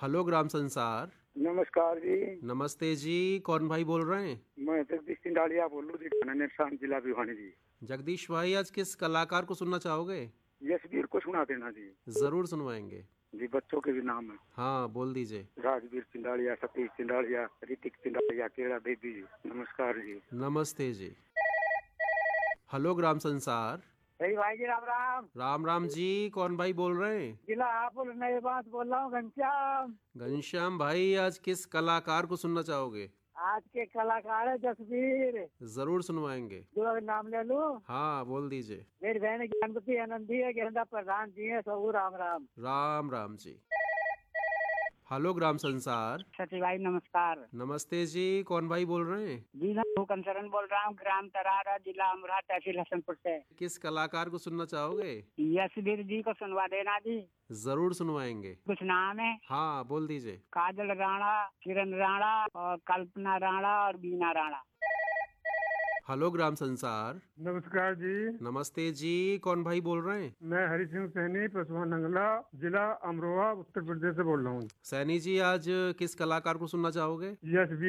Hello ग्राम संसार। नमस्कार जी। नमस्ते जी, कौन भाई बोल रहे हैं? मैं जगदीश सिंधाड़िया बोल रहा हूँ जी, थाना नेरसान, जिला भिवानी जी। जगदीश भाई, आज किस कलाकार को सुनना चाहोगे? यशवीर को सुना देना जी। जरूर सुनवाएंगे। जी, बच्चों के भी नाम है। हाँ, बोल दीजिए। राजवीर सिंधाड़िया, सतीश सिंधाड़िया, ऋतिक सिंधाड़िया, केड़ा बेबी जी। नमस्कार जी। नमस्ते जी। हेलो ग्राम संसार। सही भाई जी, राम राम। राम राम जी, कौन भाई बोल रहे हैं? जिला हापुड़ नई बात बोल रहा हूँ, घनश्याम। घनश्याम भाई, आज किस कलाकार को सुनना चाहोगे? आज के कलाकार है जसवीर। जरूर सुनवाएंगे। दो नाम ले लूं। हाँ, बोल दीजिए। मेरी बहन ज्ञानपति आनंदी है, गेंदा प्रधान जी है, सबू राम राम। राम राम जी। हेलो ग्राम संसार। सती भाई नमस्कार। नमस्ते जी, कौन भाई बोल रहे हैं? जी मैं भूकंसरन बोल रहा हूँ, ग्राम तरारा, जिला अमरोहा, तहसील हसनपुर से। किस कलाकार को सुनना चाहोगे? यशवीर जी को सुनवा देना जी। जरूर सुनवाएंगे। कुछ नाम है। हाँ, बोल दीजिए। काजल राणा, किरण राणा और कल्पना राणा और बीना राणा। हेलो ग्राम संसार। नमस्कार जी। नमस्ते जी, कौन भाई बोल रहे हैं? मैं हरि सिंह सैनी, पसवा नंगला, जिला अमरोहा, उत्तर प्रदेश से बोल रहा हूँ। सैनी जी, आज किस कलाकार को सुनना चाहोगे? यश